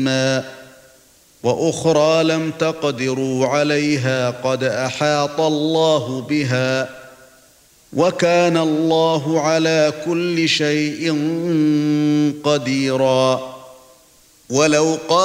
وأخرى لم تقدروا عليها قد أحاط الله بها وكان الله على كل شيء قديرا. ولو